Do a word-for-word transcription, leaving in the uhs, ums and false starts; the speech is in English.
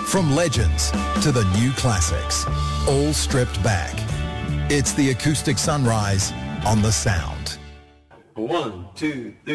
From legends to the new classics, all stripped back. It's the Acoustic Sunrise on The Sound. One, two, three.